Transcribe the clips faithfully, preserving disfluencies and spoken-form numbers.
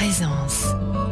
Présence.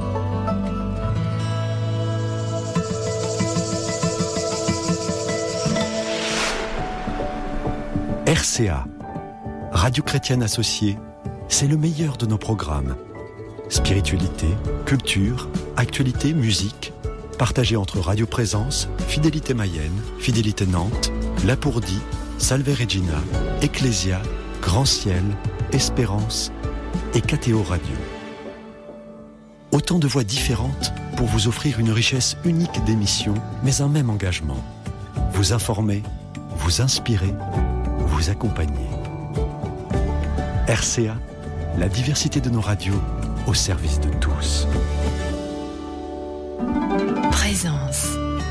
R C A, Radio Chrétienne Associée, c'est le meilleur de nos programmes. Spiritualité, culture, actualité, musique, partagés entre Radio Présence, Fidélité Mayenne, Fidélité Nantes, Lapourdie, Salve Regina, Ecclésia, Grand Ciel, Espérance et K T O Radio. Autant de voix différentes pour vous offrir une richesse unique d'émissions, mais un même engagement. Vous informer, vous inspirer, vous accompagner. R C A, la diversité de nos radios au service de tous. Présence.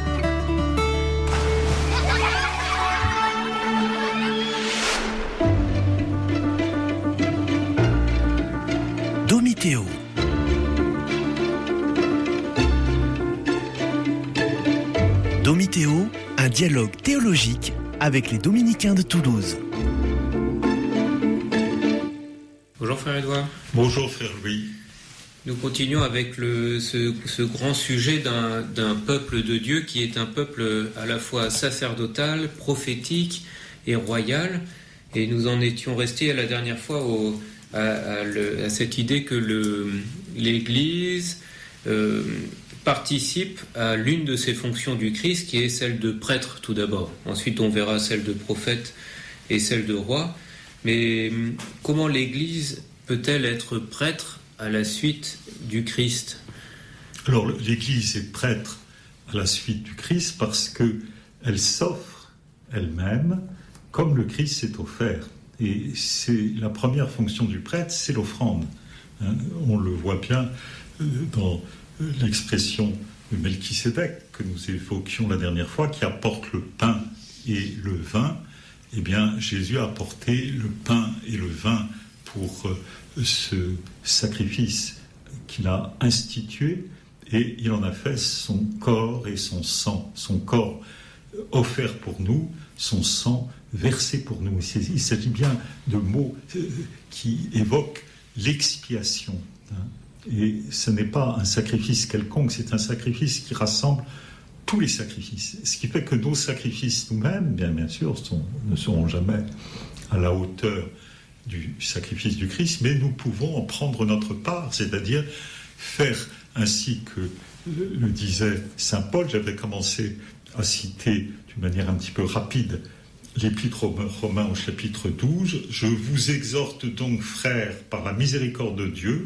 Domiteo. Domiteo, un dialogue théologique avec les Dominicains de Toulouse. Bonjour frère Edouard. Bonjour frère Louis. Nous continuons avec le, ce, ce grand sujet d'un, d'un peuple de Dieu qui est un peuple à la fois sacerdotal, prophétique et royal. Et nous en étions restés à la dernière fois au, à, à, le, à cette idée que le, l'Église euh, participe à l'une de ces fonctions du Christ, qui est celle de prêtre tout d'abord. Ensuite, on verra celle de prophète et celle de roi. Mais comment l'Église peut-elle être prêtre à la suite du Christ? Alors, l'Église est prêtre à la suite du Christ parce qu'elle s'offre elle-même comme le Christ s'est offert. Et c'est la première fonction du prêtre, c'est l'offrande. Hein, on le voit bien dans l'expression de Melchisédek que nous évoquions la dernière fois, qui apporte le pain et le vin. Eh bien, Jésus a apporté le pain et le vin pour ce sacrifice qu'il a institué, et il en a fait son corps et son sang, son corps offert pour nous, son sang versé pour nous. Il s'agit bien de mots qui évoquent l'expiation. Et ce n'est pas un sacrifice quelconque, c'est un sacrifice qui rassemble tous les sacrifices. Ce qui fait que nos sacrifices nous-mêmes, bien, bien sûr, sont, ne seront jamais à la hauteur du sacrifice du Christ, mais nous pouvons en prendre notre part, c'est-à-dire faire ainsi que le disait saint Paul. J'avais commencé à citer d'une manière un petit peu rapide l'Épître aux Romains au chapitre douze. « Je vous exhorte donc, frères, par la miséricorde de Dieu,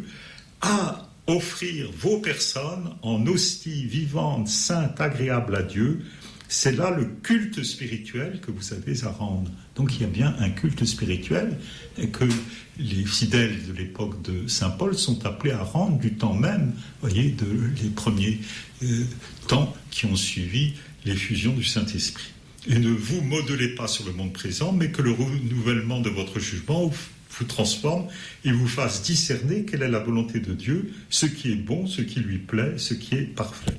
à offrir vos personnes en hostie vivante, sainte, agréable à Dieu. C'est là le culte spirituel que vous avez à rendre. » Donc il y a bien un culte spirituel que les fidèles de l'époque de saint Paul sont appelés à rendre du temps même, voyez, de les premiers euh, temps qui ont suivi l'effusion du Saint-Esprit. Et ne vous modelez pas sur le monde présent, mais que le renouvellement de votre jugement vous transforme et vous fasse discerner quelle est la volonté de Dieu, ce qui est bon, ce qui lui plaît, ce qui est parfait.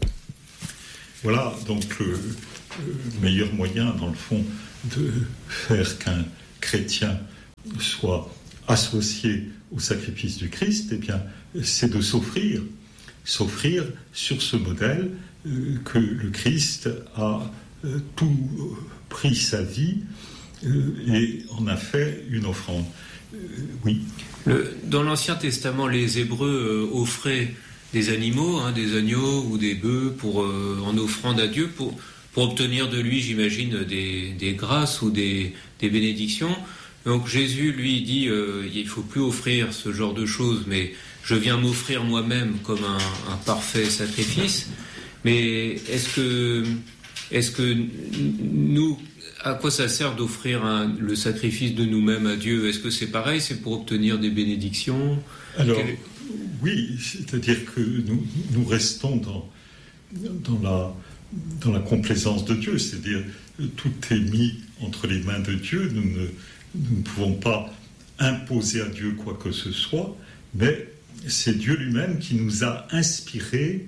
Voilà donc le, le meilleur moyen, dans le fond, de faire qu'un chrétien soit associé au sacrifice du Christ. Eh bien, c'est de s'offrir, s'offrir sur ce modèle euh, que le Christ a euh, tout euh, pris sa vie euh, et en a fait une offrande. Euh, oui. Le, dans l'Ancien Testament, les Hébreux euh, offraient des animaux, hein, des agneaux ou des bœufs pour, euh, en offrande à Dieu pour, pour obtenir de lui, j'imagine, des, des grâces ou des, des bénédictions. Donc Jésus, lui, dit euh, il ne faut plus offrir ce genre de choses, mais je viens m'offrir moi-même comme un, un parfait sacrifice. Mais est-ce que, est-ce que nous... À quoi ça sert d'offrir un, le sacrifice de nous-mêmes à Dieu? Est-ce que c'est pareil? C'est pour obtenir des bénédictions? Alors, Quel... oui, c'est-à-dire que nous, nous restons dans, dans, la, dans la complaisance de Dieu, c'est-à-dire tout est mis entre les mains de Dieu. Nous ne, nous ne pouvons pas imposer à Dieu quoi que ce soit, mais c'est Dieu lui-même qui nous a inspiré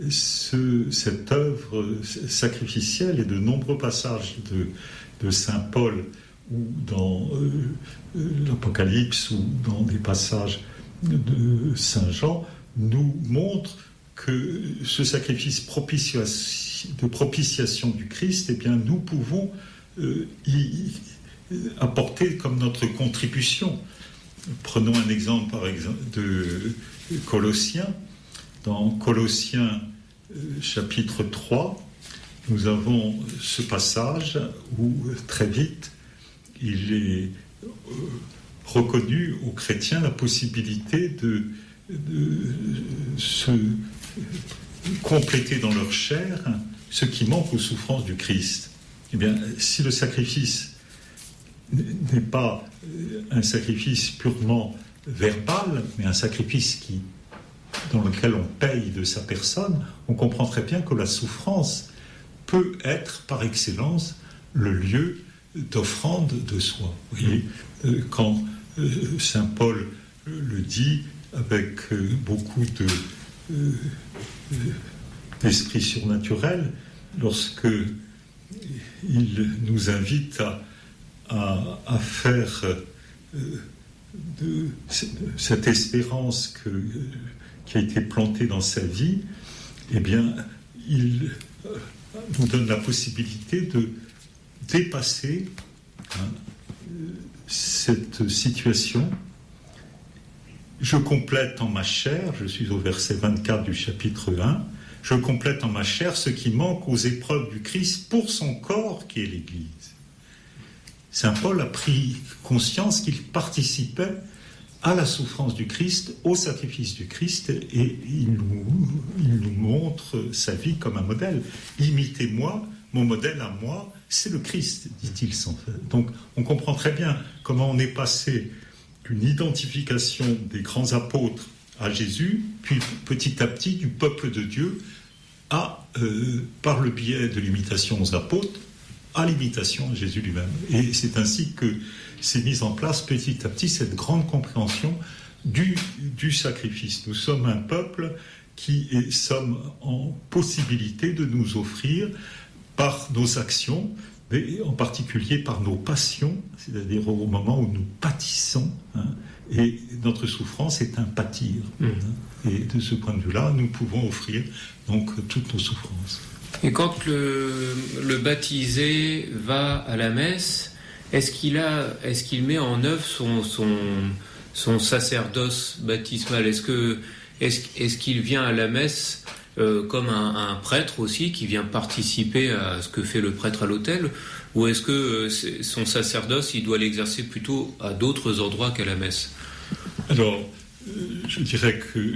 ce, cette œuvre sacrificielle, et de nombreux passages de de saint Paul ou dans euh, l'Apocalypse ou dans des passages de saint Jean nous montre que ce sacrifice propitiation, de propitiation du Christ, eh bien, nous pouvons euh, y apporter comme notre contribution. Prenons un exemple, par exemple, de Colossiens. Dans Colossiens euh, chapitre trois, nous avons ce passage où, très vite, il est euh, reconnu aux chrétiens la possibilité de, de se compléter dans leur chair ce qui manque aux souffrances du Christ. Eh bien, si le sacrifice n'est pas un sacrifice purement verbal, mais un sacrifice qui, dans lequel on paye de sa personne, on comprend très bien que la souffrance peut être, par excellence, le lieu d'offrande de soi. Vous voyez, quand Saint Paul le dit avec beaucoup de, euh, d'esprit surnaturel, lorsque il nous invite à, à, à faire euh, de cette espérance que, qui a été plantée dans sa vie, eh bien, il nous donne la possibilité de dépasser hein, cette situation. Je complète en ma chair, je suis au verset vingt-quatre du chapitre un, je complète en ma chair ce qui manque aux épreuves du Christ pour son corps qui est l'Église. Saint Paul a pris conscience qu'il participait à la souffrance du Christ, au sacrifice du Christ, et il nous, il nous montre sa vie comme un modèle. Imitez-moi, mon modèle à moi, c'est le Christ, dit-il sans faire. Donc on comprend très bien comment on est passé d'une identification des grands apôtres à Jésus, puis petit à petit du peuple de Dieu, à, euh, par le biais de l'imitation aux apôtres, à l'imitation à Jésus lui-même. Et c'est ainsi que s'est mise en place petit à petit cette grande compréhension du, du sacrifice. Nous sommes un peuple qui est, sommes en possibilité de nous offrir par nos actions, mais en particulier par nos passions, c'est-à-dire au moment où nous pâtissons, hein, et notre souffrance est un pâtir. Mmh. Hein, et de ce point de vue-là, nous pouvons offrir donc toutes nos souffrances. Et quand le, le baptisé va à la messe, est-ce qu'il a, est-ce qu'il met en œuvre son, son, son sacerdoce baptismal ? Est-ce que, est-ce, est-ce qu'il vient à la messe euh, comme un, un prêtre aussi, qui vient participer à ce que fait le prêtre à l'autel, ou est-ce que euh, son sacerdoce, il doit l'exercer plutôt à d'autres endroits qu'à la messe ? Alors, euh, je dirais que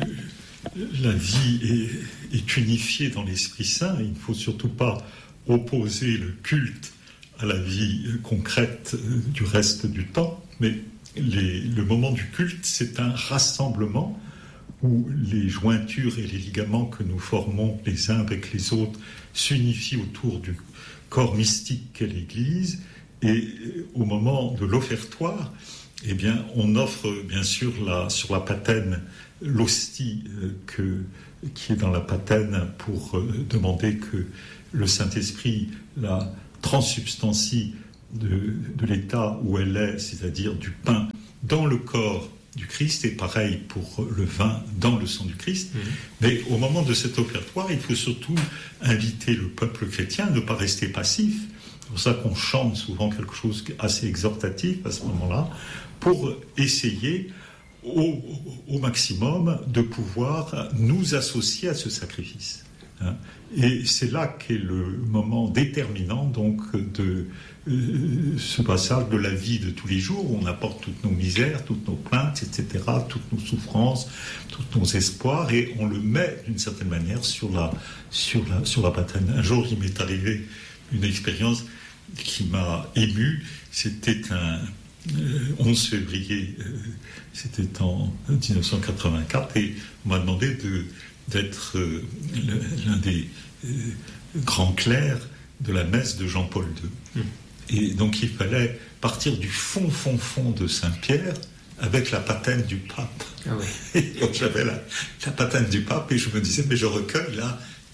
la vie est, est unifiée dans l'Esprit Saint. Il ne faut surtout pas opposer le culte à la vie concrète du reste du temps, mais les, le moment du culte, c'est un rassemblement où les jointures et les ligaments que nous formons les uns avec les autres s'unifient autour du corps mystique qu'est l'Église, et au moment de l'offertoire, eh bien, on offre bien sûr la, sur la patène l'hostie euh, que, qui est dans la patène pour euh, demander que le Saint-Esprit la transsubstantie de, de l'état où elle est, c'est-à-dire du pain dans le corps du Christ, et pareil pour le vin dans le sang du Christ. Mmh. Mais au moment de cet offertoire, il faut surtout inviter le peuple chrétien à ne pas rester passif. C'est pour ça qu'on chante souvent quelque chose assez exhortatif à ce moment-là, pour essayer au, au maximum de pouvoir nous associer à ce sacrifice. Hein. Et c'est là qu'est le moment déterminant donc de euh, ce passage de la vie de tous les jours où on apporte toutes nos misères, toutes nos plaintes, et cetera, toutes nos souffrances, tous nos espoirs, et on le met d'une certaine manière sur la, sur la, sur la patène. Un jour, il m'est arrivé une expérience qui m'a ému. C'était un euh, onze février, euh, c'était en dix-neuf cent quatre-vingt-quatre, et on m'a demandé de d'être euh, l'un des euh, grands clercs de la messe de Jean-Paul deux. Mmh. Et donc il fallait partir du fond, fond, fond de Saint-Pierre avec la patène du pape. Ah oui. Et donc j'avais la, la patène du pape et je me disais, mais je recueille là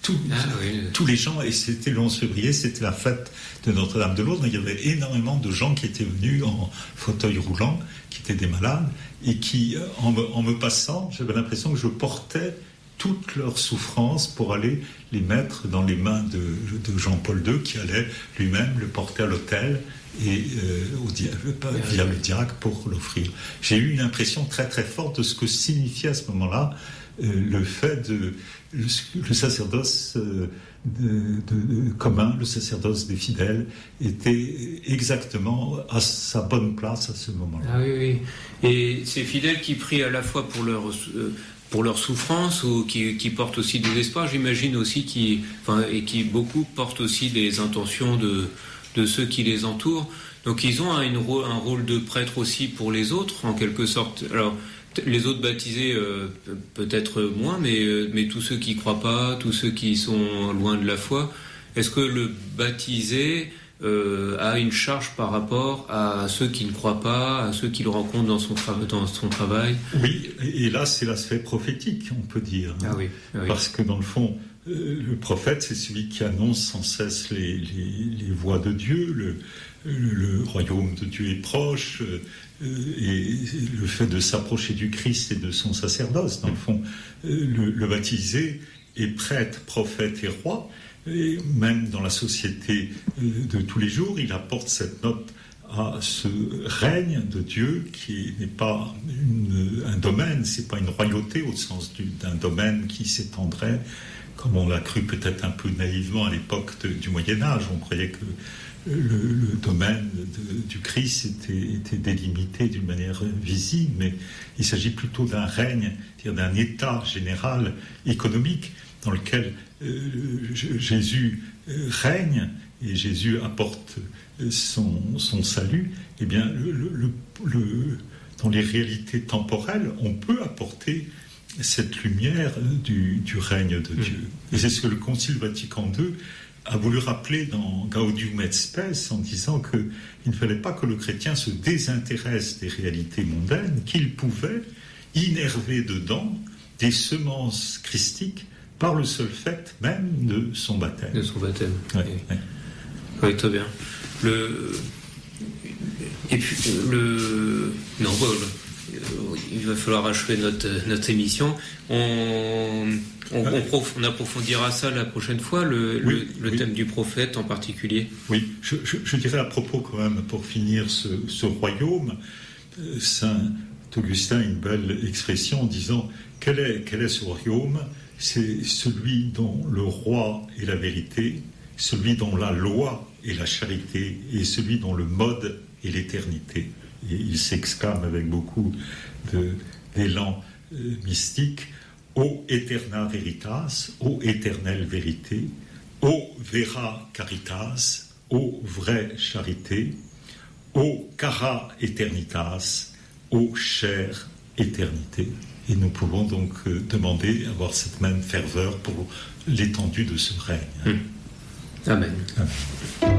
Tous, ah, oui. tous les gens, et c'était le onze février, c'était la fête de Notre-Dame de Lourdes. Il y avait énormément de gens qui étaient venus en fauteuil roulant, qui étaient des malades, et qui, en me, en me passant, j'avais l'impression que je portais toutes leurs souffrances pour aller les mettre dans les mains de, de Jean-Paul deux, qui allait lui-même le porter à l'autel et euh, au, via le diacre pour l'offrir. J'ai eu une impression très très forte de ce que signifiait à ce moment-là euh, le fait de le, le sacerdoce euh, de, de, de, commun, le sacerdoce des fidèles était exactement à sa bonne place à ce moment-là. Ah oui, oui. Et ces fidèles qui prient à la fois pour leur euh, pour leur souffrance ou qui, qui portent aussi des espoirs, j'imagine aussi, qui, enfin, et qui beaucoup portent aussi des intentions de, de ceux qui les entourent. Donc ils ont un, une, un rôle de prêtre aussi pour les autres, en quelque sorte. Alors, les autres baptisés, euh, peut-être moins, mais, euh, mais tous ceux qui ne croient pas, tous ceux qui sont loin de la foi, est-ce que le baptisé euh, a une charge par rapport à ceux qui ne croient pas, à ceux qu'il rencontre dans son, tra- dans son travail? Oui, et là c'est l'aspect prophétique, on peut dire. Ah oui, ah oui. Parce que dans le fond, euh, le prophète, c'est celui qui annonce sans cesse les, les, les voies de Dieu, le, le, le royaume de Dieu est proche, euh, et le fait de s'approcher du Christ et de son sacerdoce. Dans le fond, euh, le, le baptisé est prêtre, prophète et roi. Et même dans la société de tous les jours, il apporte cette note à ce règne de Dieu qui n'est pas une, un domaine, c'est pas une royauté au sens du, d'un domaine qui s'étendrait, comme on l'a cru peut-être un peu naïvement à l'époque de, du Moyen-Âge. On croyait que le, le domaine de, du Christ était, était délimité d'une manière visible, mais il s'agit plutôt d'un règne, c'est-à-dire d'un état général économique dans lequel euh, Jésus règne et Jésus apporte son, son salut. Eh bien, le, le, le, dans les réalités temporelles, on peut apporter cette lumière du, du règne de Dieu. Et c'est ce que le Concile Vatican deux a voulu rappeler dans Gaudium et Spes en disant qu'il ne fallait pas que le chrétien se désintéresse des réalités mondaines, qu'il pouvait innerver dedans des semences christiques par le seul fait même de son baptême. De son baptême. Oui, oui. oui. Oui, très bien. Le... Et puis, le... Non, bon, le... il va falloir achever notre, notre émission. On, on, on, prof... on approfondira ça la prochaine fois, le, oui, le, le oui. thème du prophète en particulier. Oui, je, je, je dirais à propos quand même, pour finir ce, ce royaume, Saint Augustin a une belle expression en disant quel est, quel est ce royaume ? C'est celui dont le roi est la vérité, celui dont la loi est la charité et celui dont le mode est l'éternité. Et il s'exclame avec beaucoup de, d'élan euh, mystique: O eterna veritas, ô éternelle vérité, ô vera caritas, ô vraie charité, ô cara eternitas, ô chère éternité. Et nous pouvons donc euh, demander avoir cette même ferveur pour l'étendue de ce règne. Mmh. Amen. Amen.